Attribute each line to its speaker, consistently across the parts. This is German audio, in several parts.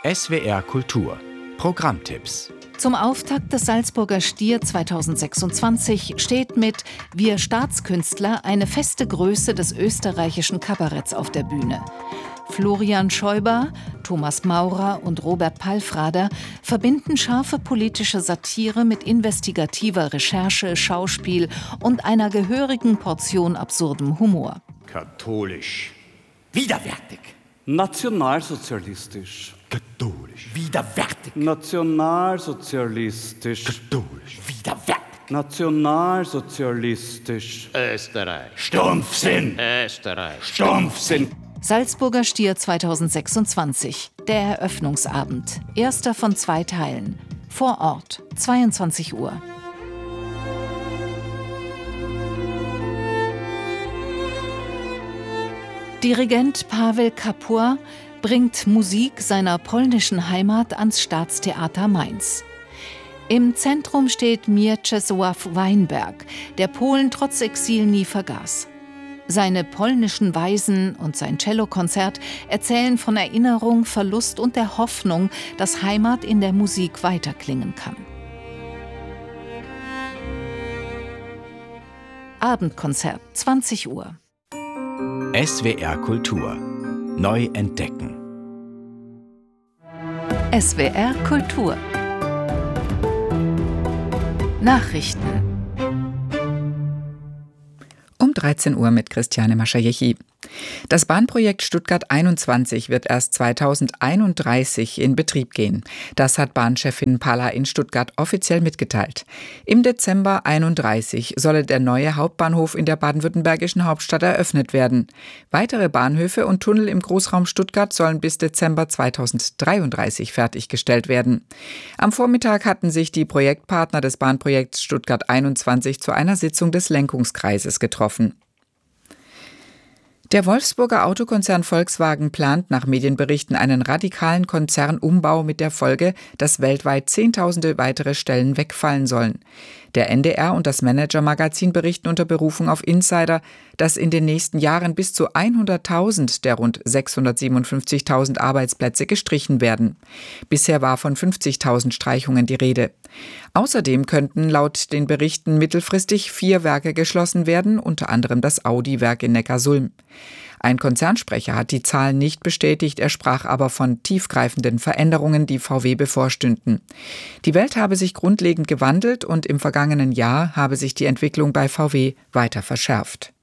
Speaker 1: SWR Kultur Programmtipps.
Speaker 2: Zum Auftakt des Salzburger Stier 2026 steht mit Wir Staatskünstler eine feste Größe des österreichischen Kabaretts auf der Bühne. Florian Scheuber, Thomas Maurer und Robert Palfrader verbinden scharfe politische Satire mit investigativer Recherche, Schauspiel und einer gehörigen Portion absurdem Humor.
Speaker 3: Katholisch. Widerwärtig.
Speaker 4: Nationalsozialistisch.
Speaker 3: Katholisch. Widerwärtig.
Speaker 4: Nationalsozialistisch.
Speaker 3: Katholisch. Widerwärtig.
Speaker 4: Nationalsozialistisch.
Speaker 3: Österreich. Stumpfsinn.
Speaker 4: Österreich.
Speaker 3: Stumpfsinn.
Speaker 2: Salzburger Stier 2026, der Eröffnungsabend, erster von 2 Teilen. Vor Ort, 22 Uhr. Dirigent Paweł Kapur bringt Musik seiner polnischen Heimat ans Staatstheater Mainz. Im Zentrum steht Mieczysław Weinberg, der Polen trotz Exil nie vergaß. Seine polnischen Weisen und sein Cellokonzert erzählen von Erinnerung, Verlust und der Hoffnung, dass Heimat in der Musik weiterklingen kann. Abendkonzert, 20 Uhr.
Speaker 1: SWR Kultur neu entdecken.
Speaker 2: SWR Kultur. Nachrichten.
Speaker 5: Um 13 Uhr mit Christiane Maschajechi. Das Bahnprojekt Stuttgart 21 wird erst 2031 in Betrieb gehen. Das hat Bahnchefin Palla in Stuttgart offiziell mitgeteilt. Im Dezember 31 solle der neue Hauptbahnhof in der baden-württembergischen Hauptstadt eröffnet werden. Weitere Bahnhöfe und Tunnel im Großraum Stuttgart sollen bis Dezember 2033 fertiggestellt werden. Am Vormittag hatten sich die Projektpartner des Bahnprojekts Stuttgart 21 zu einer Sitzung des Lenkungskreises getroffen. Der Wolfsburger Autokonzern Volkswagen plant nach Medienberichten einen radikalen Konzernumbau mit der Folge, dass weltweit Zehntausende weitere Stellen wegfallen sollen. Der NDR und das Manager-Magazin berichten unter Berufung auf Insider, dass in den nächsten Jahren bis zu 100.000 der rund 657.000 Arbeitsplätze gestrichen werden. Bisher war von 50.000 Streichungen die Rede. Außerdem könnten laut den Berichten mittelfristig 4 Werke geschlossen werden, unter anderem das Audi-Werk in Neckarsulm. Ein Konzernsprecher hat die Zahlen nicht bestätigt, er sprach aber von tiefgreifenden Veränderungen, die VW bevorstünden. Die Welt habe sich grundlegend gewandelt und im vergangenen Jahr habe sich die Entwicklung bei VW weiter verschärft.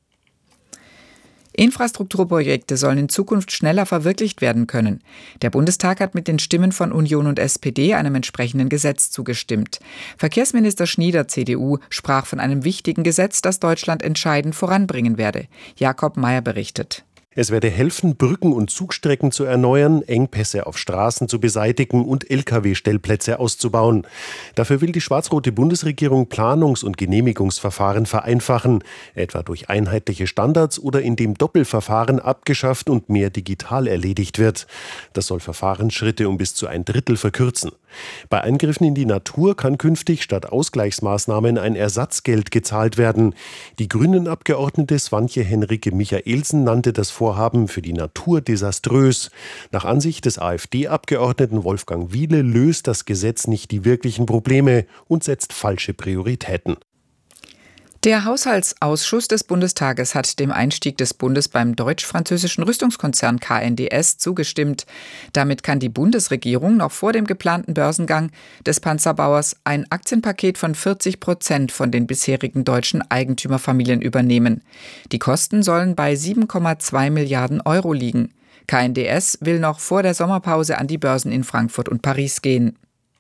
Speaker 5: Infrastrukturprojekte sollen in Zukunft schneller verwirklicht werden können. Der Bundestag hat mit den Stimmen von Union und SPD einem entsprechenden Gesetz zugestimmt. Verkehrsminister Schnieder, CDU, sprach von einem wichtigen Gesetz, das Deutschland entscheidend voranbringen werde. Jakob Mayer berichtet.
Speaker 6: Es werde helfen, Brücken und Zugstrecken zu erneuern, Engpässe auf Straßen zu beseitigen und Lkw-Stellplätze auszubauen. Dafür will die schwarz-rote Bundesregierung Planungs- und Genehmigungsverfahren vereinfachen, etwa durch einheitliche Standards oder indem Doppelverfahren abgeschafft und mehr digital erledigt wird. Das soll Verfahrensschritte um bis zu 1/3 verkürzen. Bei Eingriffen in die Natur kann künftig statt Ausgleichsmaßnahmen ein Ersatzgeld gezahlt werden. Die Grünen-Abgeordnete Swantje Henrike Michaelsen nannte das Vorhaben für die Natur desaströs. Nach Ansicht des AfD-Abgeordneten Wolfgang Wiele löst das Gesetz nicht die wirklichen Probleme und setzt falsche Prioritäten.
Speaker 5: Der Haushaltsausschuss des Bundestages hat dem Einstieg des Bundes beim deutsch-französischen Rüstungskonzern KNDS zugestimmt. Damit kann die Bundesregierung noch vor dem geplanten Börsengang des Panzerbauers ein Aktienpaket von 40% von den bisherigen deutschen Eigentümerfamilien übernehmen. Die Kosten sollen bei 7,2 Milliarden Euro liegen. KNDS will noch vor der Sommerpause an die Börsen in Frankfurt und Paris gehen.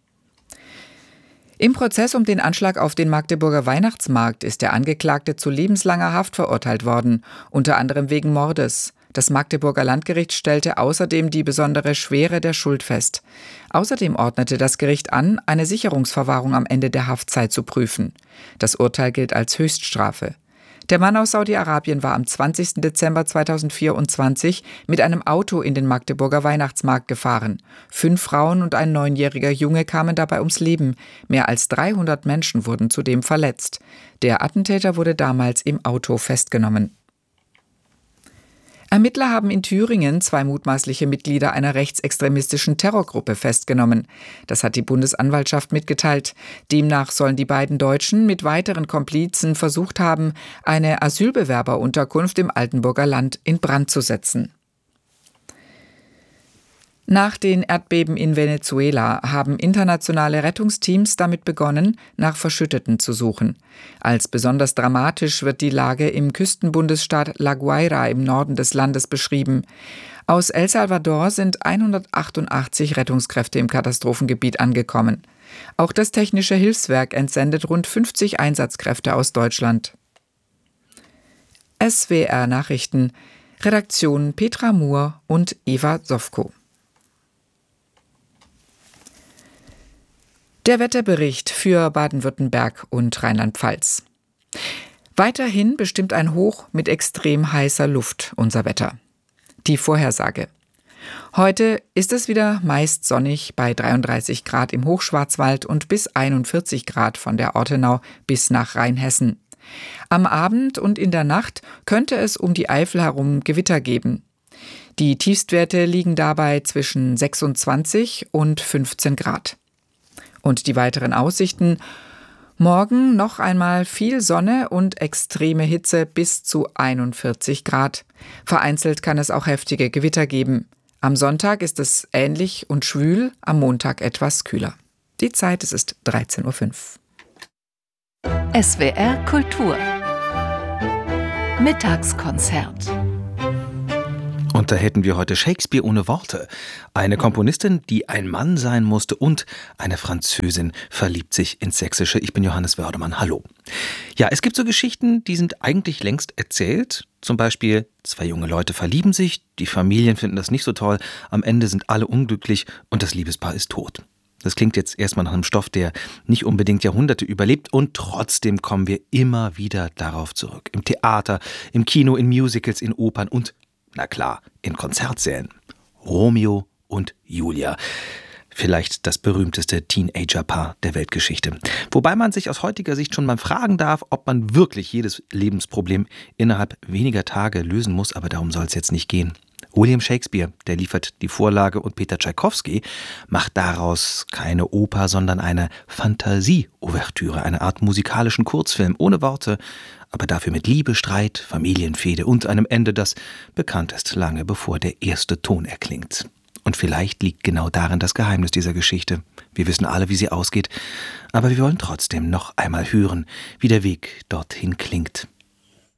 Speaker 5: Im Prozess um den Anschlag auf den Magdeburger Weihnachtsmarkt ist der Angeklagte zu lebenslanger Haft verurteilt worden, unter anderem wegen Mordes. Das Magdeburger Landgericht stellte außerdem die besondere Schwere der Schuld fest. Außerdem ordnete das Gericht an, eine Sicherungsverwahrung am Ende der Haftzeit zu prüfen. Das Urteil gilt als Höchststrafe. Der Mann aus Saudi-Arabien war am 20. Dezember 2024 mit einem Auto in den Magdeburger Weihnachtsmarkt gefahren. 5 Frauen und ein 9-jähriger Junge kamen dabei ums Leben. Mehr als 300 Menschen wurden zudem verletzt. Der Attentäter wurde damals im Auto festgenommen. Ermittler haben in Thüringen 2 mutmaßliche Mitglieder einer rechtsextremistischen Terrorgruppe festgenommen. Das hat die Bundesanwaltschaft mitgeteilt. Demnach sollen die beiden Deutschen mit weiteren Komplizen versucht haben, eine Asylbewerberunterkunft im Altenburger Land in Brand zu setzen. Nach den Erdbeben in Venezuela haben internationale Rettungsteams damit begonnen, nach Verschütteten zu suchen. Als besonders dramatisch wird die Lage im Küstenbundesstaat La Guaira im Norden des Landes beschrieben. Aus El Salvador sind 188 Rettungskräfte im Katastrophengebiet angekommen. Auch das Technische Hilfswerk entsendet rund 50 Einsatzkräfte aus Deutschland. SWR Nachrichten, Redaktion Petra Muhr und Eva Sofko. Der Wetterbericht für Baden-Württemberg und Rheinland-Pfalz. Weiterhin bestimmt ein Hoch mit extrem heißer Luft unser Wetter. Die Vorhersage. Heute ist es wieder meist sonnig bei 33 Grad im Hochschwarzwald und bis 41 Grad von der Ortenau bis nach Rheinhessen. Am Abend und in der Nacht könnte es um die Eifel herum Gewitter geben. Die Tiefstwerte liegen dabei zwischen 26 und 15 Grad. Und die weiteren Aussichten: Morgen noch einmal viel Sonne und extreme Hitze bis zu 41 Grad. Vereinzelt kann es auch heftige Gewitter geben. Am Sonntag ist es ähnlich und schwül, am Montag etwas kühler. Die Zeit, es ist 13:05
Speaker 2: Uhr. SWR Kultur Mittagskonzert.
Speaker 4: Und da hätten wir heute Shakespeare ohne Worte. Eine Komponistin, die ein Mann sein musste, und eine Französin verliebt sich ins Sächsische. Ich bin Johannes Wördemann. Hallo. Ja, es gibt so Geschichten, die sind eigentlich längst erzählt. Zum Beispiel, 2 junge Leute verlieben sich, die Familien finden das nicht so toll, am Ende sind alle unglücklich und das Liebespaar ist tot. Das klingt jetzt erstmal nach einem Stoff, der nicht unbedingt Jahrhunderte überlebt, und trotzdem kommen wir immer wieder darauf zurück. Im Theater, im Kino, in Musicals, in Opern und, na klar, in Konzertsälen. Romeo und Julia. Vielleicht das berühmteste Teenagerpaar der Weltgeschichte. Wobei man sich aus heutiger Sicht schon mal fragen darf, ob man wirklich jedes Lebensproblem innerhalb weniger Tage lösen muss, aber darum soll es jetzt nicht gehen. William Shakespeare, der liefert die Vorlage, und Peter Tschaikowski macht daraus keine Oper, sondern eine Fantasie-Ouvertüre, eine Art musikalischen Kurzfilm ohne Worte, aber dafür mit Liebe, Streit, Familienfehde und einem Ende, das bekannt ist, lange bevor der erste Ton erklingt. Und vielleicht liegt genau darin das Geheimnis dieser Geschichte. Wir wissen alle, wie sie ausgeht, aber wir wollen trotzdem noch einmal hören, wie der Weg dorthin klingt.